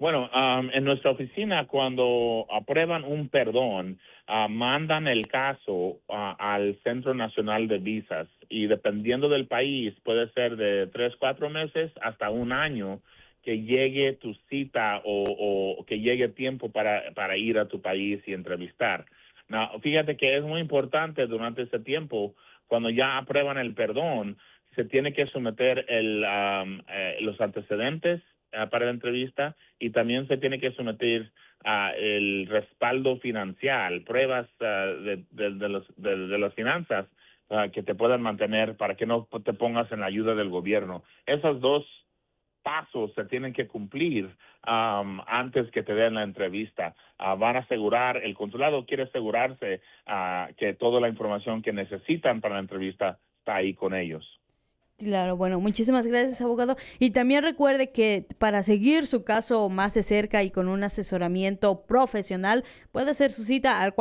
Bueno, en nuestra oficina, cuando aprueban un perdón, mandan el caso al Centro Nacional de Visas y dependiendo del país, puede ser de 3, 4 meses hasta un año que llegue tu cita o que llegue tiempo para ir a tu país y entrevistar. No, fíjate que es muy importante durante ese tiempo, cuando ya aprueban el perdón, se tiene que someter los antecedentes para la entrevista y también se tiene que someter el respaldo financiero, pruebas de las finanzas que te puedan mantener para que no te pongas en la ayuda del gobierno. Esos dos pasos se tienen que cumplir antes que te den la entrevista. Van a asegurar, el consulado quiere asegurarse que toda la información que necesitan para la entrevista está ahí con ellos. Claro, bueno, muchísimas gracias, abogado. Y también recuerde que para seguir su caso más de cerca y con un asesoramiento profesional, puede hacer su cita al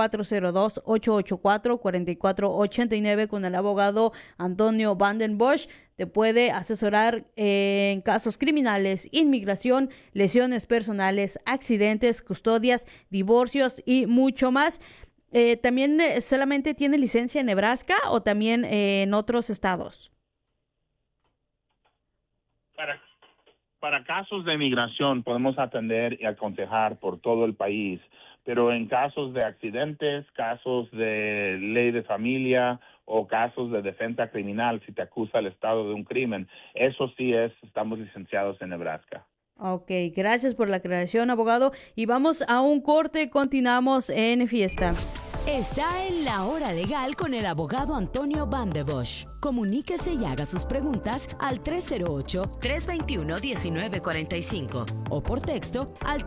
402-884-4489 con el abogado Antonio Vandenbosch. Te puede asesorar en casos criminales, inmigración, lesiones personales, accidentes, custodias, divorcios y mucho más. ¿También solamente tiene licencia en Nebraska o también en otros estados? Para casos de migración podemos atender y aconsejar por todo el país, pero en casos de accidentes, casos de ley de familia o casos de defensa criminal, si te acusa el Estado de un crimen, eso sí estamos licenciados en Nebraska. Ok, gracias por la aclaración, abogado. Y vamos a un corte, continuamos en fiesta. Está en La Hora Legal con el abogado Antonio Vandenbosch. Comuníquese y haga sus preguntas al 308-321-1945 o por texto al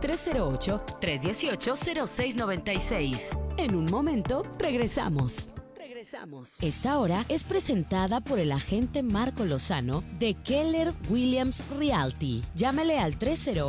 308-318-0696. En un momento, regresamos. Esta hora es presentada por el agente Marco Lozano de Keller Williams Realty. Llámele al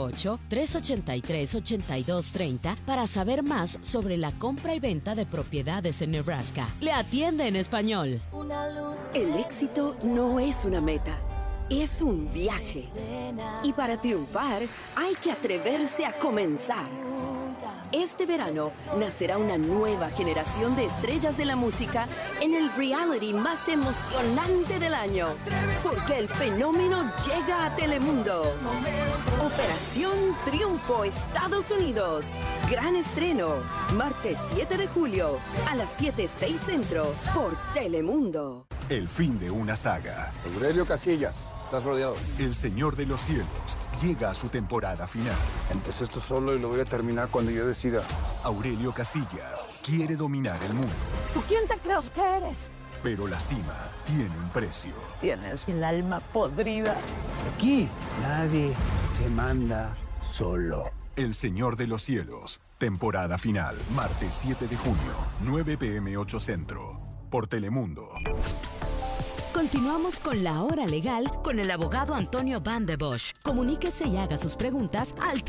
308-383-8230 para saber más sobre la compra y venta de propiedades en Nebraska. Le atiende en español. El éxito no es una meta, es un viaje. Y para triunfar hay que atreverse a comenzar. Este verano nacerá una nueva generación de estrellas de la música en el reality más emocionante del año, porque el fenómeno llega a Telemundo. Operación Triunfo Estados Unidos. Gran estreno, martes 7 de julio a las 7:06 centro por Telemundo. El fin de una saga. Aurelio Casillas, estás rodeado. El Señor de los Cielos llega a su temporada final. Empecé esto solo y lo voy a terminar cuando yo decida. Aurelio Casillas quiere dominar el mundo. ¿Tú quién te crees que eres? Pero la cima tiene un precio. Tienes el alma podrida. Aquí nadie te manda solo. El Señor de los Cielos, temporada final, martes 7 de junio, 9 p.m. 8 centro, por Telemundo. Continuamos con La Hora Legal con el abogado Antonio Vandenbosch. Comuníquese y haga sus preguntas al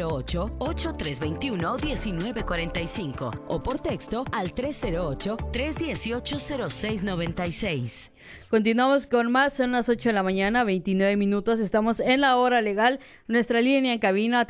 308-831-1945 o por texto al 308-318-0696. Continuamos con más, son las 8 de la mañana, 29 minutos, estamos en La Hora Legal, nuestra línea en cabina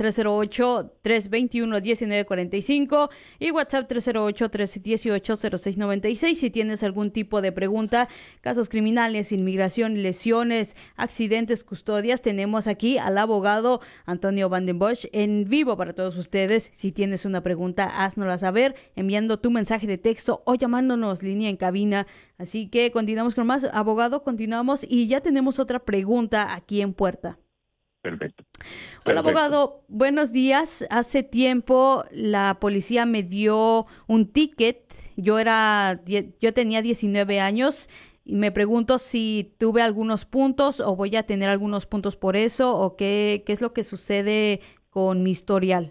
308-321-1945 y WhatsApp 308-318-0696. Si tienes algún tipo de pregunta, casos criminales, inmigración, lesiones, accidentes, custodias, tenemos aquí al abogado Antonio Vandenbosch en vivo para todos ustedes. Si tienes una pregunta, háznosla saber enviando tu mensaje de texto o llamándonos línea en cabina. Así que continuamos con más, abogado, continuamos y ya tenemos otra pregunta aquí en puerta. Perfecto. Hola, abogado, buenos días. Hace tiempo la policía me dio un ticket. Yo tenía 19 años y me pregunto si tuve algunos puntos o voy a tener algunos puntos por eso o qué es lo que sucede con mi historial.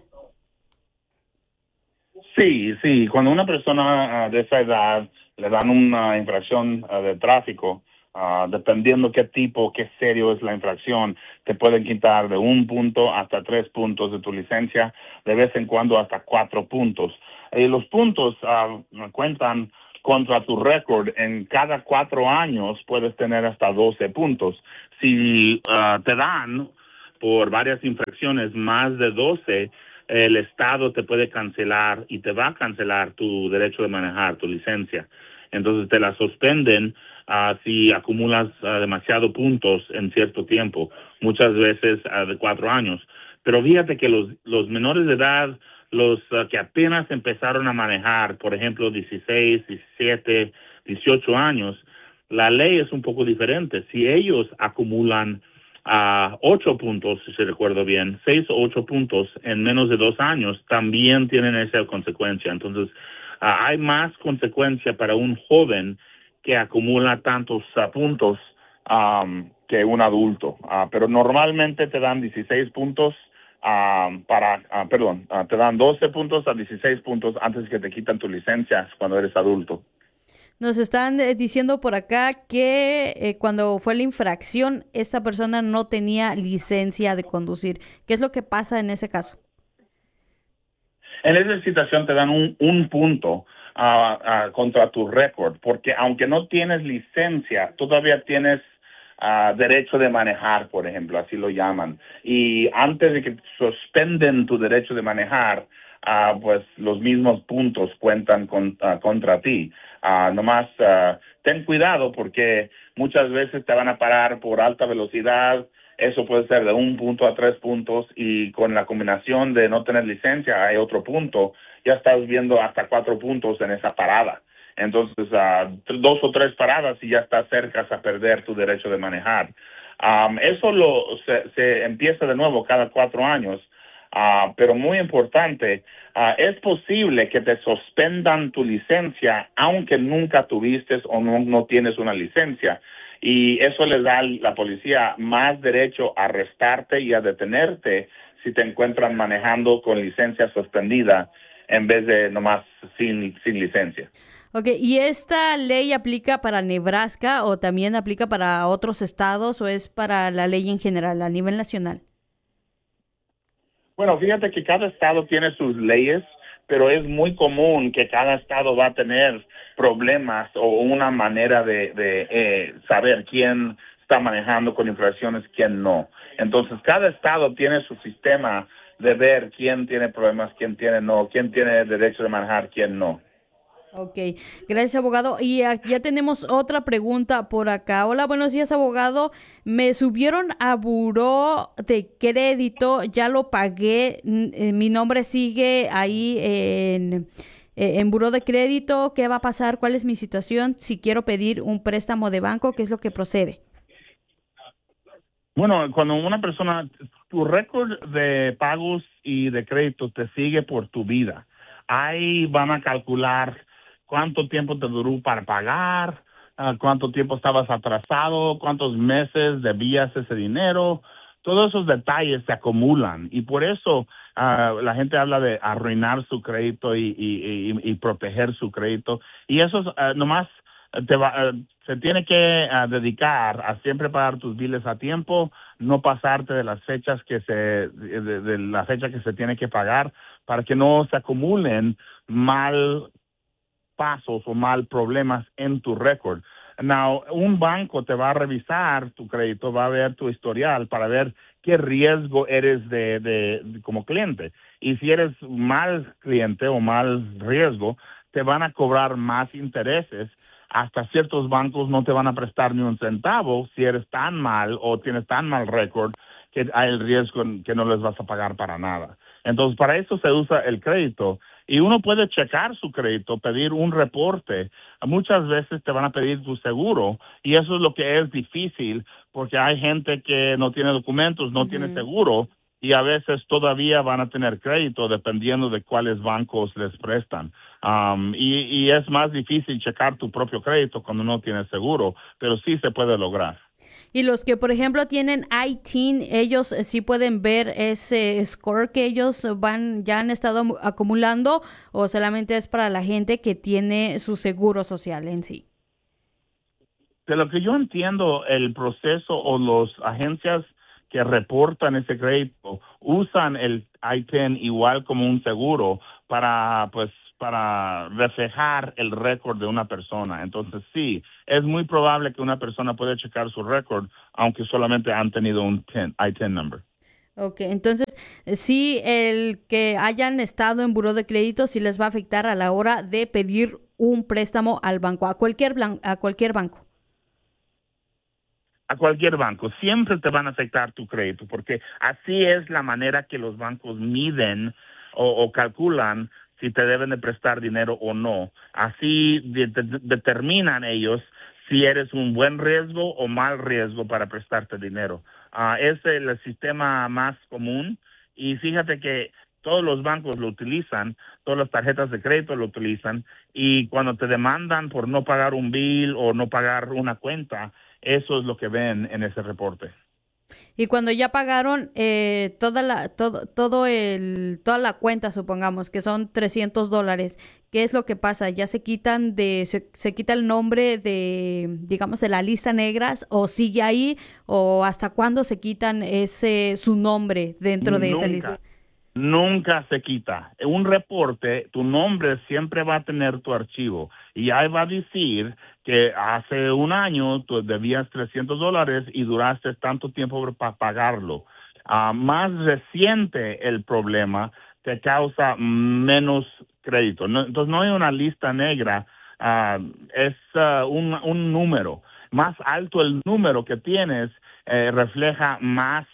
Sí, cuando una persona de esa edad le dan una infracción de tráfico, dependiendo qué serio es la infracción, te pueden quitar de 1 punto hasta 3 puntos de tu licencia, de vez en cuando hasta 4 puntos. Y los puntos cuentan contra tu récord. En cada 4 años puedes tener hasta 12 puntos. Si te dan por varias infracciones, más de 12, el Estado te puede cancelar y te va a cancelar tu derecho de manejar, tu licencia. Entonces te la suspenden si acumulas demasiados puntos en cierto tiempo, muchas veces de 4 años. Pero fíjate que los menores de edad, los que apenas empezaron a manejar, por ejemplo, 16, 17, 18 años, la ley es un poco diferente. Si ellos acumulan 8 puntos, si recuerdo bien, 6 o 8 puntos en menos de 2 años, también tienen esa consecuencia. Entonces, hay más consecuencia para un joven que acumula tantos puntos que un adulto. Pero normalmente te dan 16 puntos te dan 12 puntos a 16 puntos antes que te quitan tu licencia cuando eres adulto. Nos están diciendo por acá que cuando fue la infracción, esta persona no tenía licencia de conducir. ¿Qué es lo que pasa en ese caso? En esa situación te dan un punto contra tu récord, porque aunque no tienes licencia, todavía tienes derecho de manejar, por ejemplo, así lo llaman. Y antes de que suspenden tu derecho de manejar, pues los mismos puntos cuentan contra ti. Nomás ten cuidado porque muchas veces te van a parar por alta velocidad. Eso puede ser de 1 punto a 3 puntos y con la combinación de no tener licencia hay otro punto. Ya estás viendo hasta 4 puntos en esa parada. Entonces, 2 o 3 paradas y ya estás cerca a perder tu derecho de manejar. Eso se empieza de nuevo cada 4 años, pero muy importante, es posible que te suspendan tu licencia aunque nunca tuviste o no tienes una licencia. Y eso les da a la policía más derecho a arrestarte y a detenerte si te encuentran manejando con licencia suspendida en vez de nomás sin licencia. Ok, ¿y esta ley aplica para Nebraska o también aplica para otros estados o es para la ley en general a nivel nacional? Bueno, fíjate que cada estado tiene sus leyes, pero es muy común que cada estado va a tener problemas o una manera de saber quién está manejando con infracciones, quién no. Entonces, cada estado tiene su sistema de ver quién tiene problemas, quién tiene no, quién tiene derecho de manejar, quién no. Ok, gracias, abogado. Y ya tenemos otra pregunta por acá. Hola, buenos días, abogado. Me subieron a buró de crédito, ya lo pagué. Mi nombre sigue ahí en buró de crédito. ¿Qué va a pasar? ¿Cuál es mi situación? Si quiero pedir un préstamo de banco, ¿qué es lo que procede? Bueno, cuando una persona, tu récord de pagos y de crédito te sigue por tu vida. Ahí van a calcular cuánto tiempo te duró para pagar, cuánto tiempo estabas atrasado, cuántos meses debías ese dinero. Todos esos detalles se acumulan y por eso la gente habla de arruinar su crédito y proteger su crédito. Y eso nomás se tiene que dedicar a siempre pagar tus biles a tiempo, no pasarte de las fechas de la fecha que se tiene que pagar para que no se acumulen mal pasos o mal problemas en tu récord. Now, un banco te va a revisar tu crédito, va a ver tu historial para ver qué riesgo eres de como cliente. Y si eres mal cliente o mal riesgo, te van a cobrar más intereses. Hasta ciertos bancos no te van a prestar ni un centavo si eres tan mal o tienes tan mal récord que hay el riesgo que no les vas a pagar para nada. Entonces, para eso se usa el crédito. Y uno puede checar su crédito, pedir un reporte. Muchas veces te van a pedir tu seguro y eso es lo que es difícil porque hay gente que no tiene documentos, no tiene seguro y a veces todavía van a tener crédito dependiendo de cuáles bancos les prestan. Y es más difícil checar tu propio crédito cuando no tienes seguro, pero sí se puede lograr. Y los que, por ejemplo, tienen ITIN, ellos sí pueden ver ese score que ellos ya han estado acumulando o solamente es para la gente que tiene su seguro social en sí. De lo que yo entiendo, el proceso o las agencias que reportan ese crédito usan el ITIN igual como un seguro para reflejar el récord de una persona. Entonces, sí, es muy probable que una persona pueda checar su récord, aunque solamente han tenido un ITIN number. Ok, entonces, sí, el que hayan estado en buró de crédito sí les va a afectar a la hora de pedir un préstamo al banco, a cualquier banco. A cualquier banco, siempre te van a afectar tu crédito, porque así es la manera que los bancos miden o calculan si te deben de prestar dinero o no. Así determinan ellos si eres un buen riesgo o mal riesgo para prestarte dinero. Es el sistema más común y fíjate que todos los bancos lo utilizan, todas las tarjetas de crédito lo utilizan y cuando te demandan por no pagar un bill o no pagar una cuenta, eso es lo que ven en ese reporte. Y cuando ya pagaron toda la cuenta, supongamos que son $300, ¿qué es lo que pasa? ¿Ya se quitan se quita el nombre de, digamos, de la lista negras o sigue ahí o hasta cuándo se quitan su nombre dentro de esa lista? Nunca se quita. Un reporte, tu nombre siempre va a tener tu archivo y ahí va a decir que hace un año tú debías $300 y duraste tanto tiempo para pagarlo. Más reciente el problema te causa menos crédito. Entonces no hay una lista negra, es un número. Más alto el número que tienes refleja más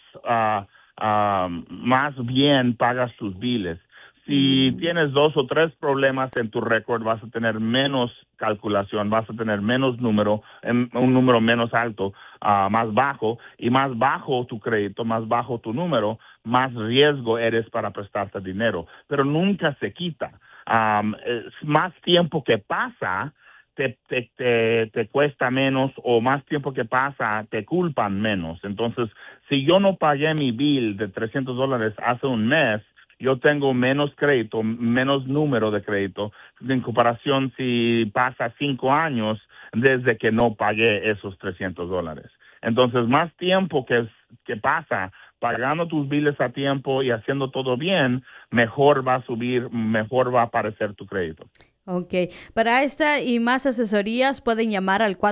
bien pagas tus biles. Si tienes 2 o 3 problemas en tu récord, vas a tener menos calculación, vas a tener menos número, un número menos alto, más bajo, y más bajo tu crédito, más bajo tu número, más riesgo eres para prestarte dinero. Pero nunca se quita. Más tiempo que pasa, te cuesta menos o más tiempo que pasa te culpan menos. Entonces, si yo no pagué mi bill de $300 hace un mes, yo tengo menos crédito, menos número de crédito en comparación si pasa 5 años desde que no pagué esos $300. Entonces, más tiempo que pasa pagando tus biles a tiempo y haciendo todo bien, mejor va a subir, mejor va a aparecer tu crédito. Ok, para esta y más asesorías pueden llamar al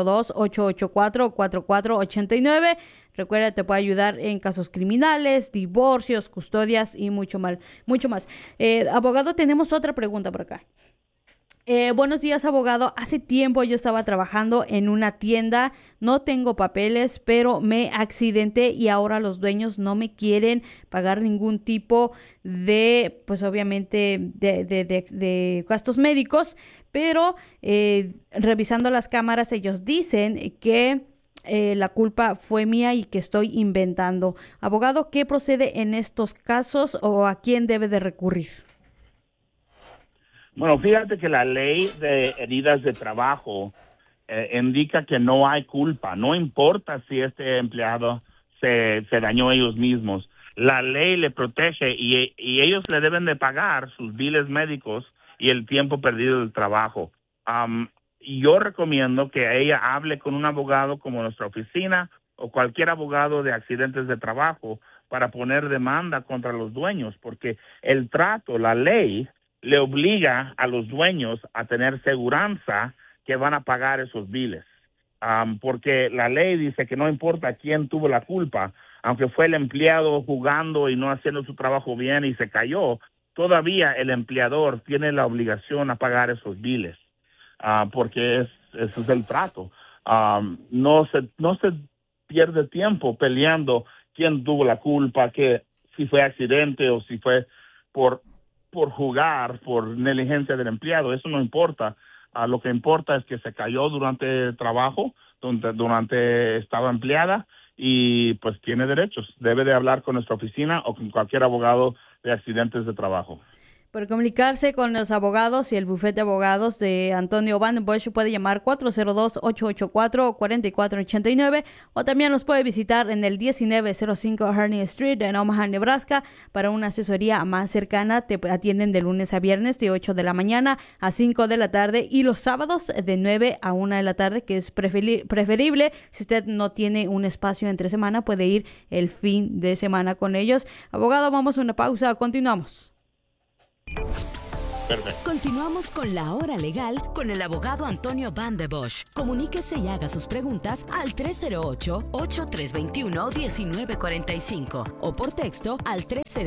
402-884-4489. Recuerda, te puede ayudar en casos criminales, divorcios, custodias y mucho más. Abogado, tenemos otra pregunta por acá. Buenos días, abogado. Hace tiempo yo estaba trabajando en una tienda, no tengo papeles, pero me accidenté y ahora los dueños no me quieren pagar ningún tipo de, pues obviamente, de gastos médicos, pero revisando las cámaras ellos dicen que la culpa fue mía y que estoy inventando. Abogado, ¿qué procede en estos casos o a quién debe de recurrir? Bueno, fíjate que la ley de heridas de trabajo indica que no hay culpa. No importa si este empleado se dañó ellos mismos. La ley le protege y ellos le deben de pagar sus biles médicos y el tiempo perdido del trabajo. Yo recomiendo que ella hable con un abogado como nuestra oficina o cualquier abogado de accidentes de trabajo para poner demanda contra los dueños, porque el trato, la ley, le obliga a los dueños a tener seguranza que van a pagar esos biles. Porque la ley dice que no importa quién tuvo la culpa, aunque fue el empleado jugando y no haciendo su trabajo bien y se cayó, todavía el empleador tiene la obligación a pagar esos biles, porque ese es el trato. No se pierde tiempo peleando quién tuvo la culpa, que si fue accidente o si fue por jugar, por negligencia del empleado. Eso no importa. Lo que importa es que se cayó durante el trabajo, durante estaba empleada y pues tiene derechos. Debe de hablar con nuestra oficina o con cualquier abogado de accidentes de trabajo. Para comunicarse con los abogados y el bufete de abogados de Antonio Van Den Bosch puede llamar 402-884-4489 o también los puede visitar en el 1905 Harney Street en Omaha, Nebraska. Para una asesoría más cercana te atienden de lunes a viernes de 8 de la mañana a 5 de la tarde y los sábados de 9 a 1 de la tarde, que es preferible. Si usted no tiene un espacio entre semana, puede ir el fin de semana con ellos. Abogado, vamos a una pausa, continuamos. Perfecto. Continuamos con La Hora Legal con el abogado Antonio Van de Bosch. Comuníquese y haga sus preguntas al 308-8321-1945 o por texto al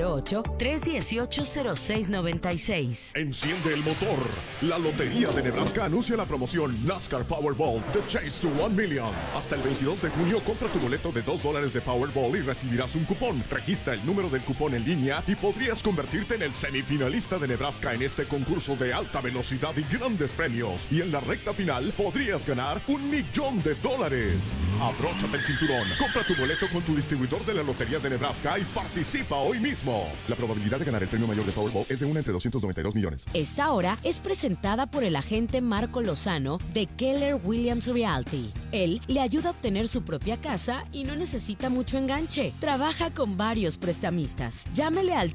308-318-0696. Enciende el motor. La Lotería de Nebraska anuncia la promoción NASCAR Powerball The Chase to 1 Million. Hasta el 22 de junio compra tu boleto de $2 de Powerball y recibirás un cupón. Registra el número del cupón en línea y podrías convertirte en el semifinalista de Nebraska en este concurso de alta velocidad y grandes premios. Y en la recta final podrías ganar $1 millón. Abróchate el cinturón. Compra tu boleto con tu distribuidor de la Lotería de Nebraska y participa hoy mismo. La probabilidad de ganar el premio mayor de Powerball es de 1 entre 292 millones. Esta hora es presentada por el agente Marco Lozano de Keller Williams Realty. Él le ayuda a obtener su propia casa y no necesita mucho enganche. Trabaja con varios prestamistas. Llámele al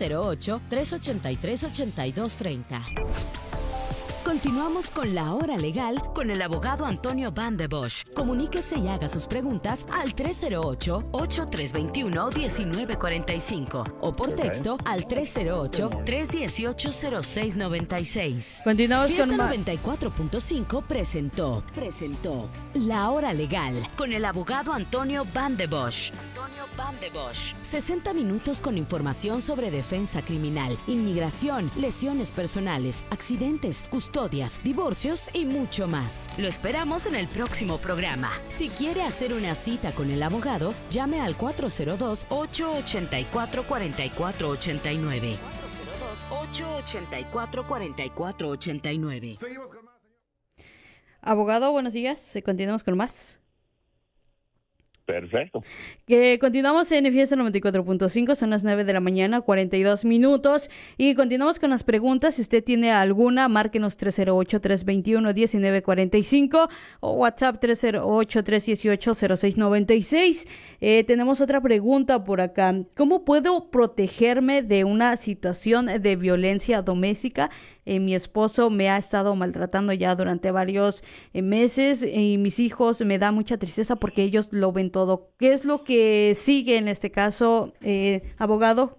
308-383-8230. Continuamos con La Hora Legal con el abogado Antonio Van de Bosch. Comuníquese y haga sus preguntas al 308-8321-1945 o por texto al 308-318-0696. Continuamos Fiesta con 94.5 presentó La Hora Legal con el abogado Antonio Van de Bosch. 60 minutos con información sobre defensa criminal, inmigración, lesiones personales, accidentes, custodias, divorcios y mucho más. Lo esperamos en el próximo programa. Si quiere hacer una cita con el abogado, llame al 402-884-4489. 402-884-4489. abogado, buenos días. Continuamos con más. Perfecto. Que continuamos en Fiesta 94.5, son las 9 de la mañana, 42 minutos. Y continuamos con las preguntas. Si usted tiene alguna, márquenos 308-321-1945 o WhatsApp 308-318-0696. Tenemos otra pregunta por acá. ¿Cómo puedo protegerme de una situación de violencia doméstica? Mi esposo me ha estado maltratando ya durante varios meses y mis hijos me da mucha tristeza porque ellos lo ven todo. ¿Qué es lo que sigue en este caso, abogado?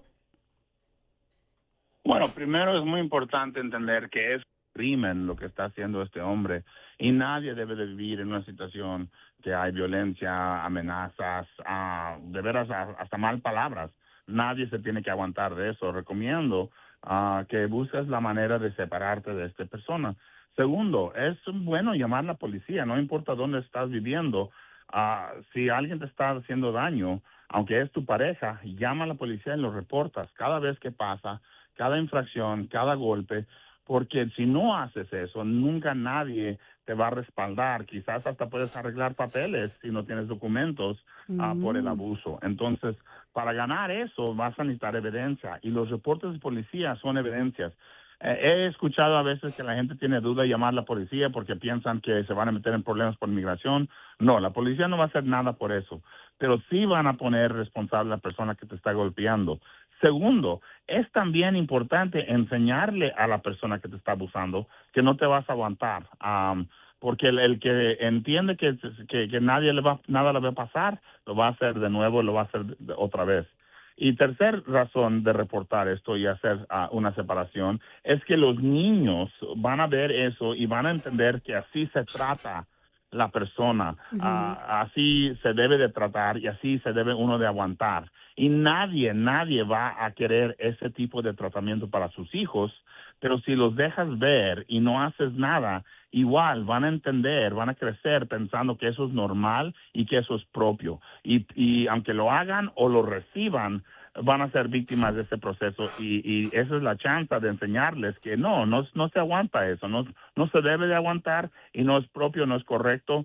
Bueno, primero es muy importante entender que es crimen lo que está haciendo este hombre y nadie debe de vivir en una situación que hay violencia, amenazas, de veras hasta mal palabras. Nadie se tiene que aguantar de eso. Recomiendo que busques la manera de separarte de esta persona. Segundo, es bueno llamar a la policía, no importa dónde estás viviendo. Si alguien te está haciendo daño, aunque es tu pareja, llama a la policía y lo reportas cada vez que pasa, cada infracción, cada golpe, porque si no haces eso, nunca nadie te va a respaldar. Quizás hasta puedes arreglar papeles si no tienes documentos por el abuso. Entonces, para ganar eso vas a necesitar evidencia y los reportes de policía son evidencias. He escuchado a veces que la gente tiene duda de llamar a la policía porque piensan que se van a meter en problemas por inmigración. No, la policía no va a hacer nada por eso, pero sí van a poner responsable a la persona que te está golpeando. Segundo, es también importante enseñarle a la persona que te está abusando que no te vas a aguantar, porque el que entiende que nada le va a pasar, lo va a hacer de nuevo, lo va a hacer otra vez. Y tercer razón de reportar esto y hacer una separación es que los niños van a ver eso y van a entender que así se trata la persona, así se debe de tratar y así se debe uno de aguantar. Y nadie va a querer ese tipo de tratamiento para sus hijos, pero si los dejas ver y no haces nada, igual van a entender, van a crecer pensando que eso es normal y que eso es propio. Y aunque lo hagan o lo reciban, van a ser víctimas de ese proceso y esa es la chance de enseñarles que no se aguanta eso, no se debe de aguantar y no es propio, no es correcto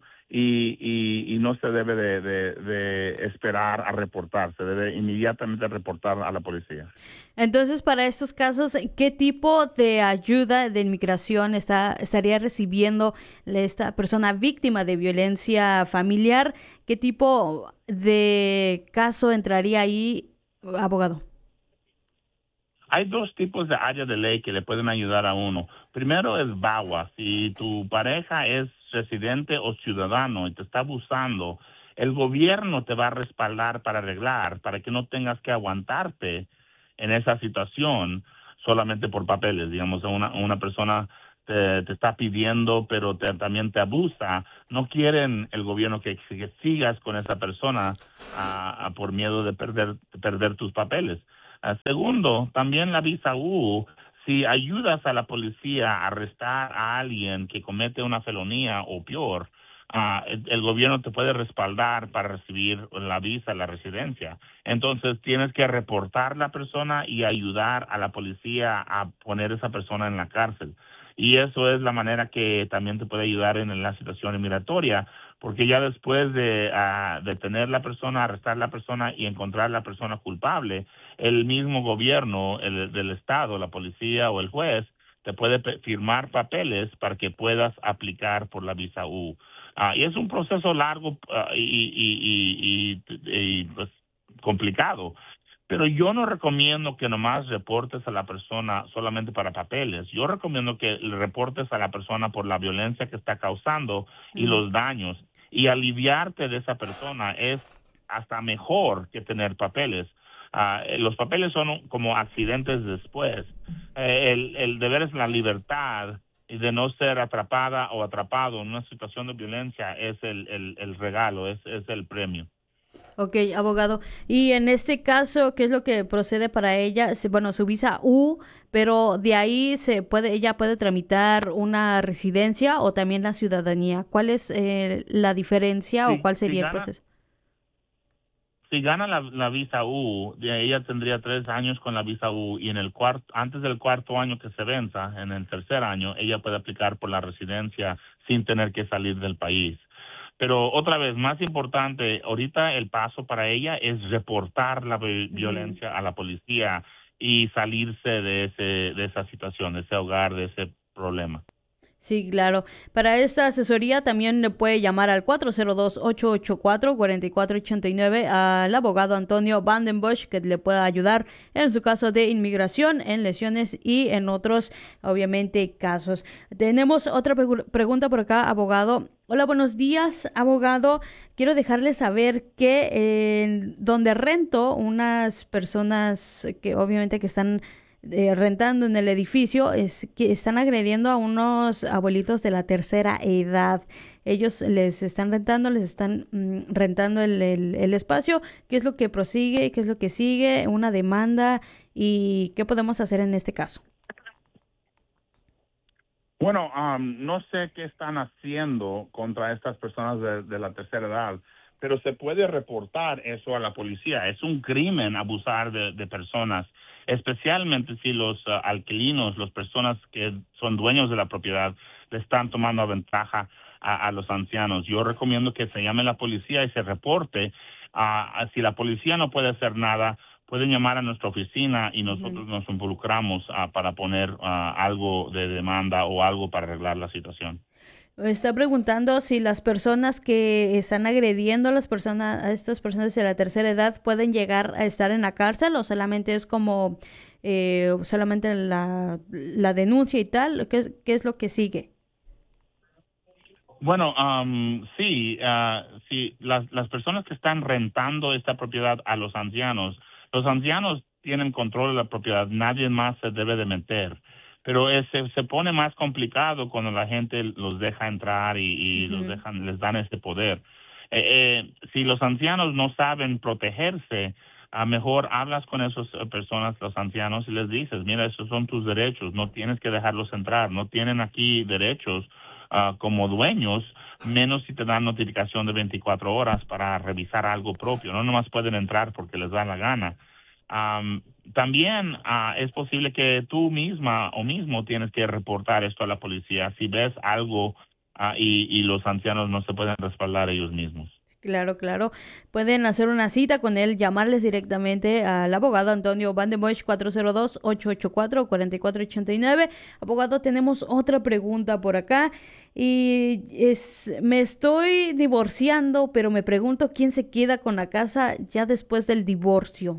y no se debe de esperar a reportar, se debe inmediatamente reportar a la policía. Entonces, para estos casos, ¿qué tipo de ayuda de inmigración estaría recibiendo esta persona víctima de violencia familiar? ¿Qué tipo de caso entraría ahí, abogado? Hay dos tipos de áreas de ley que le pueden ayudar a uno. Primero es VAWA. Si tu pareja es residente o ciudadano y te está abusando, el gobierno te va a respaldar para arreglar, para que no tengas que aguantarte en esa situación. solamente por papeles. Digamos, una persona te está pidiendo, pero también te abusa. No quieren el gobierno que sigas con esa persona por miedo de perder tus papeles. Segundo, también la visa U. Si ayudas a la policía a arrestar a alguien que comete una felonía o peor, el gobierno te puede respaldar para recibir la visa, la residencia. Entonces tienes que reportar la persona y ayudar a la policía a poner a esa persona en la cárcel. Y eso es la manera que también te puede ayudar en la situación migratoria, porque ya después de detener la persona, arrestar la persona y encontrar la persona culpable, el mismo gobierno del estado, la policía o el juez, te puede firmar papeles para que puedas aplicar por la visa U. Y es un proceso largo y pues, complicado. Pero yo no recomiendo que nomás reportes a la persona solamente para papeles. Yo recomiendo que le reportes a la persona por la violencia que está causando y los daños. Y aliviarte de esa persona es hasta mejor que tener papeles. Los papeles son como accidentes después. El deber es la libertad y de no ser atrapada o atrapado en una situación de violencia es el regalo, es el premio. Ok, abogado. Y en este caso, ¿qué es lo que procede para ella? Bueno, su visa U, pero de ahí ella puede tramitar una residencia o también la ciudadanía. ¿Cuál es la diferencia o cuál sería el proceso? Si gana la visa U, ella tendría 3 años con la visa U y antes del cuarto año que se venza, en el tercer año, ella puede aplicar por la residencia sin tener que salir del país. Pero otra vez, más importante, ahorita el paso para ella es reportar la violencia a la policía y salirse de esa situación, de ese hogar, de ese problema. Sí, claro. Para esta asesoría también le puede llamar al 402-884-4489 al abogado Antonio Vandenbosch, que le pueda ayudar en su caso de inmigración, en lesiones y en otros, obviamente, casos. Tenemos otra pregunta por acá, abogado. Hola, buenos días, abogado. Quiero dejarle saber que donde rento, unas personas que obviamente que están rentando en el edificio, es que están agrediendo a unos abuelitos de la tercera edad. Ellos les están rentando el espacio. ¿Qué es lo que prosigue? ¿Qué es lo que sigue? ¿Una demanda? ¿Y qué podemos hacer en este caso? Bueno, no sé qué están haciendo contra estas personas de la tercera edad, pero se puede reportar eso a la policía. Es un crimen abusar de personas, especialmente si los alquilinos, las personas que son dueños de la propiedad, le están tomando ventaja a los ancianos. Yo recomiendo que se llame a la policía y se reporte. Si la policía no puede hacer nada, pueden llamar a nuestra oficina y nosotros nos involucramos para poner algo de demanda o algo para arreglar la situación. Está preguntando si las personas que están agrediendo a estas personas de la tercera edad pueden llegar a estar en la cárcel o solamente es como solamente la denuncia y tal. ¿Qué es lo que sigue? Bueno, sí, las personas que están rentando esta propiedad a los ancianos tienen control de la propiedad, nadie más se debe de meter. Pero se pone más complicado cuando la gente los deja entrar y les dan ese poder. Si los ancianos no saben protegerse, mejor hablas con esas personas, los ancianos, y les dices, mira, esos son tus derechos, no tienes que dejarlos entrar, no tienen aquí derechos como dueños, menos si te dan notificación de 24 horas para revisar algo propio, no nomás pueden entrar porque les da la gana. También es posible que tú misma o mismo tienes que reportar esto a la policía si ves algo y los ancianos no se pueden respaldar ellos mismos. Claro. Pueden hacer una cita con él, llamarles directamente al abogado Antonio Vandenbosch, 402-884-4489. Abogado, tenemos otra pregunta por acá y me estoy divorciando, pero me pregunto quién se queda con la casa ya después del divorcio.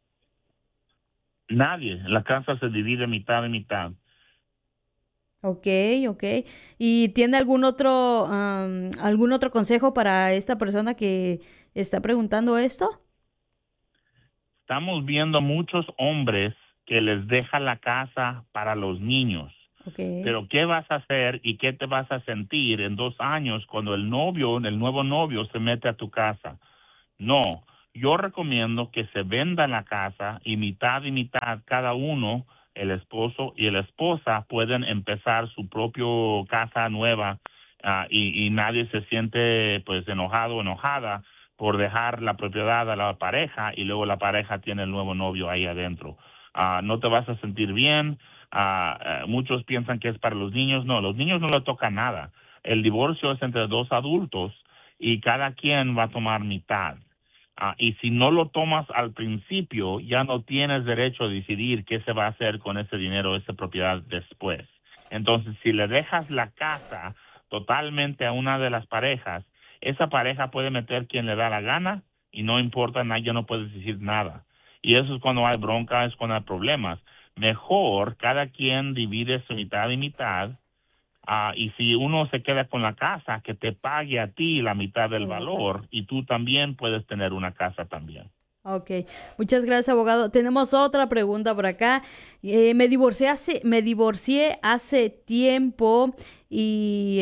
Nadie. La casa se divide mitad y mitad. Ok. ¿Y tiene algún otro consejo para esta persona que está preguntando esto? Estamos viendo muchos hombres que les deja la casa para los niños. Okay. Pero ¿qué vas a hacer y qué te vas a sentir en 2 años cuando el nuevo novio se mete a tu casa? No, yo recomiendo que se venda la casa y mitad cada uno, el esposo y la esposa, pueden empezar su propio casa nueva y nadie se siente pues enojado o enojada por dejar la propiedad a la pareja y luego la pareja tiene el nuevo novio ahí adentro. No te vas a sentir bien. Muchos piensan que es para los niños. No, los niños no les toca nada. El divorcio es entre 2 adultos y cada quien va a tomar mitad. Y si no lo tomas al principio, ya no tienes derecho a decidir qué se va a hacer con ese dinero, esa propiedad después. Entonces, si le dejas la casa totalmente a una de las parejas, esa pareja puede meter quien le da la gana y no importa, ya no puedes decir nada. Y eso es cuando hay bronca, es cuando hay problemas. Mejor cada quien divide su mitad y mitad. Y si uno se queda con la casa, que te pague a ti la mitad del valor y tú también puedes tener una casa también. Ok, muchas gracias, abogado. Tenemos otra pregunta por acá. Me divorcié hace tiempo y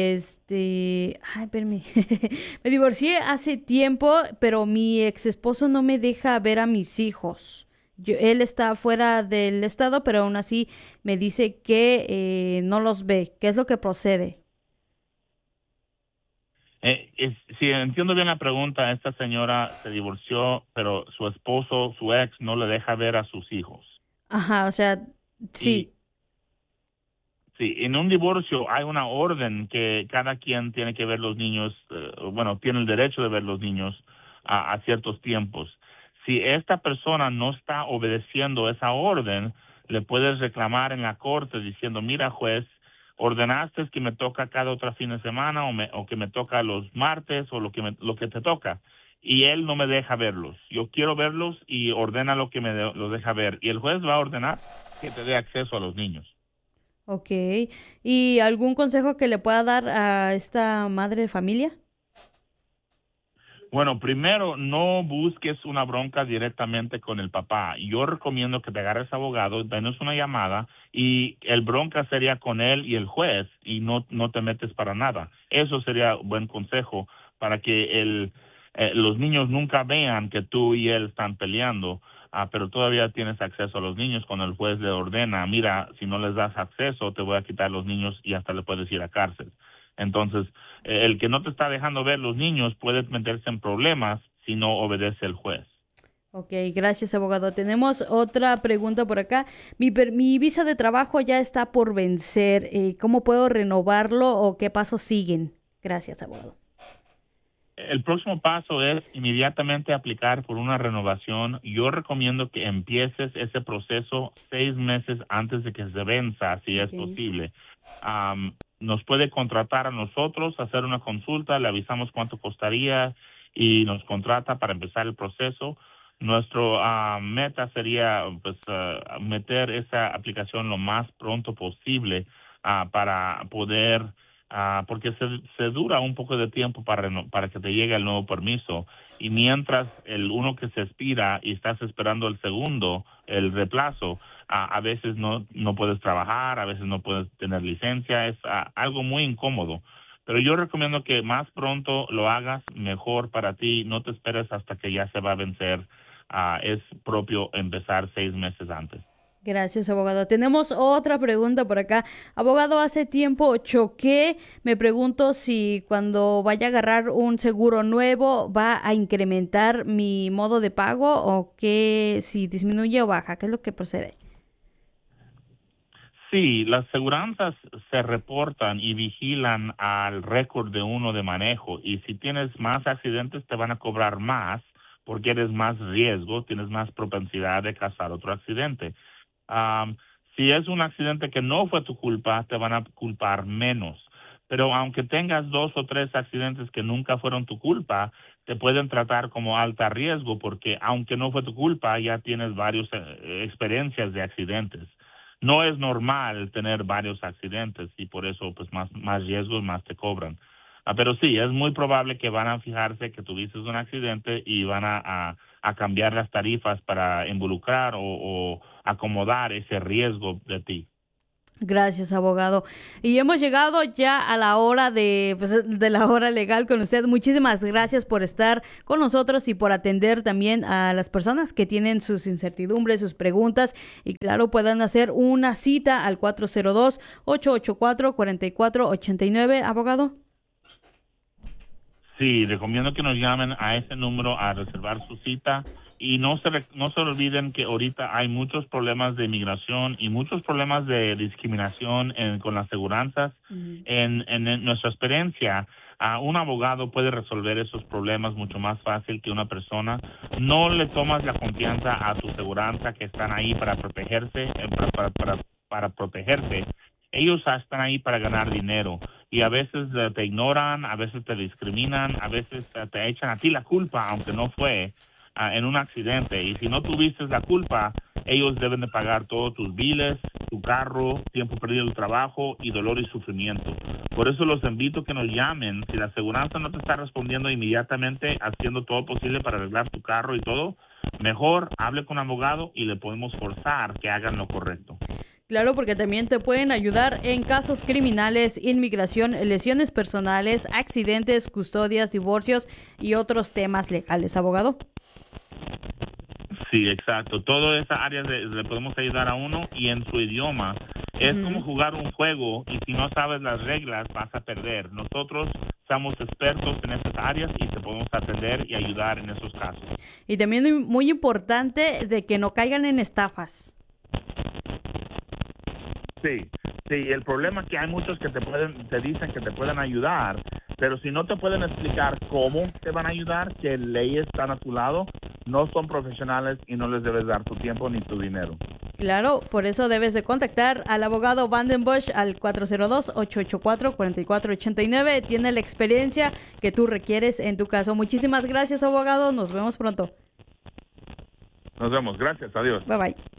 me divorcié hace tiempo, pero mi ex esposo no me deja ver a mis hijos. Él está fuera del estado, pero aún así me dice que no los ve. ¿Qué es lo que procede? Si entiendo bien la pregunta, esta señora se divorció, pero su esposo, su ex, no le deja ver a sus hijos. Ajá, o sea, sí. Sí, en un divorcio hay una orden que cada quien tiene que ver los niños, tiene el derecho de ver los niños a ciertos tiempos. Si esta persona no está obedeciendo esa orden, le puedes reclamar en la corte diciendo, mira juez, ordenaste que me toca cada otro fin de semana o que me toca los martes o lo que te toca. Y él no me deja verlos. Yo quiero verlos y ordena lo que lo deja ver. Y el juez va a ordenar que te dé acceso a los niños. Ok. ¿Y algún consejo que le pueda dar a esta madre de familia? Bueno, primero, no busques una bronca directamente con el papá. Yo recomiendo que te agarres abogado, denos una llamada y el bronca sería con él y el juez y no te metes para nada. Eso sería un buen consejo para que los niños nunca vean que tú y él están peleando, pero todavía tienes acceso a los niños cuando el juez le ordena, mira, si no les das acceso te voy a quitar los niños y hasta le puedes ir a cárcel. Entonces, el que no te está dejando ver los niños puede meterse en problemas si no obedece el juez. Ok, gracias, abogado. Tenemos otra pregunta por acá. Mi visa de trabajo ya está por vencer. ¿Cómo puedo renovarlo o qué pasos siguen? Gracias, abogado. El próximo paso es inmediatamente aplicar por una renovación. Yo recomiendo que empieces ese proceso 6 meses antes de que se venza, si es posible. Nos puede contratar a nosotros, hacer una consulta, le avisamos cuánto costaría y nos contrata para empezar el proceso. Nuestro meta sería meter esa aplicación lo más pronto posible para poder, porque se dura un poco de tiempo para que te llegue el nuevo permiso. Y mientras el uno que se expira y estás esperando el segundo, el reemplazo, a veces no puedes trabajar, a veces no puedes tener licencia, es algo muy incómodo. Pero yo recomiendo que más pronto lo hagas, mejor para ti, no te esperes hasta que ya se va a vencer. Es propio empezar 6 meses antes. Gracias, abogado. Tenemos otra pregunta por acá. Abogado, hace tiempo choqué. Me pregunto si cuando vaya a agarrar un seguro nuevo va a incrementar mi modo de pago o que si disminuye o baja. ¿Qué es lo que procede? Sí, las aseguranzas se reportan y vigilan al récord de uno de manejo y si tienes más accidentes te van a cobrar más porque eres más riesgo, tienes más propensidad de causar otro accidente. Si es un accidente que no fue tu culpa, te van a culpar menos. Pero aunque tengas 2 o 3 accidentes que nunca fueron tu culpa, te pueden tratar como alta riesgo porque aunque no fue tu culpa, ya tienes varias experiencias de accidentes. No es normal tener varios accidentes y por eso pues más riesgos, más te cobran. Pero sí, es muy probable que van a fijarse que tuviste un accidente y van a cambiar las tarifas para involucrar o acomodar ese riesgo de ti. Gracias, abogado. Y hemos llegado ya a la hora de la hora legal con usted. Muchísimas gracias por estar con nosotros y por atender también a las personas que tienen sus incertidumbres, sus preguntas. Y claro, puedan hacer una cita al 402-884-4489, abogado. Sí, recomiendo que nos llamen a ese número a reservar su cita. Y no se olviden que ahorita hay muchos problemas de inmigración y muchos problemas de discriminación con las aseguranzas. En nuestra experiencia, un abogado puede resolver esos problemas mucho más fácil que una persona. No le tomas la confianza a tu aseguranza que están ahí para protegerse, para protegerte. Ellos están ahí para ganar dinero y a veces te ignoran, a veces te discriminan, a veces te echan a ti la culpa, aunque no fue en un accidente, y si no tuviste la culpa, ellos deben de pagar todos tus biles, tu carro, tiempo perdido de trabajo y dolor y sufrimiento. Por eso los invito a que nos llamen. Si la aseguranza no te está respondiendo inmediatamente, haciendo todo posible para arreglar tu carro y todo, mejor hable con un abogado y le podemos forzar que hagan lo correcto. Claro, porque también te pueden ayudar en casos criminales, inmigración, lesiones personales, accidentes, custodias, divorcios y otros temas legales, abogado. Sí, exacto. Todas esas áreas le podemos ayudar a uno y en su idioma. Es como jugar un juego y si no sabes las reglas vas a perder. Nosotros somos expertos en esas áreas y te podemos atender y ayudar en esos casos. Y también muy importante de que no caigan en estafas. Sí, el problema es que hay muchos que te dicen que te pueden ayudar, pero si no te pueden explicar cómo te van a ayudar, qué leyes están a tu lado, no son profesionales y no les debes dar tu tiempo ni tu dinero. Claro, por eso debes de contactar al abogado Vanden Bosch al 402-884-4489. Tiene la experiencia que tú requieres en tu caso. Muchísimas gracias, abogado. Nos vemos pronto. Nos vemos. Gracias. Adiós. Bye, bye.